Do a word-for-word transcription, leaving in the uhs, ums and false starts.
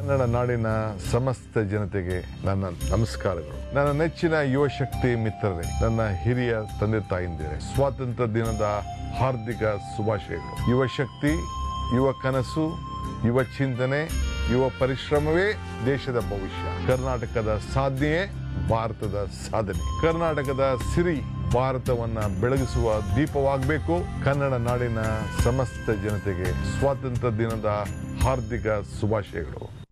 ಕನ್ನಡ ನಾಡಿನ ಸಮಸ್ತ ಜನತೆಗೆ ನನ್ನ ನಮಸ್ಕಾರಗಳು. ನನ್ನ ನೆಚ್ಚಿನ ಯುವ ಶಕ್ತಿ ಮಿತ್ರರೇ, ನನ್ನ ಹಿರಿಯ ತಂದೆ ತಾಯಿಂದಿರೇ, ಸ್ವಾತಂತ್ರ್ಯ ದಿನದ ಹಾರ್ದಿಕ ಶುಭಾಶಯಗಳು. ಯುವ ಶಕ್ತಿ, ಯುವ ಕನಸು, ಯುವ ಚಿಂತನೆ, ಯುವ ಪರಿಶ್ರಮವೇ ದೇಶದ ಭವಿಷ್ಯ. ಕರ್ನಾಟಕದ ಸಾಧನೆಯೇ ಭಾರತದ ಸಾಧನೆ. ಕರ್ನಾಟಕದ ಸಿರಿ ಭಾರತವನ್ನ ಬೆಳಗಿಸುವ ದೀಪವಾಗಬೇಕು. ಕನ್ನಡ ನಾಡಿನ ಸಮಸ್ತ ಜನತೆಗೆ ಸ್ವಾತಂತ್ರ್ಯ ದಿನದ ಹಾರ್ದಿಕ ಶುಭಾಶಯಗಳು.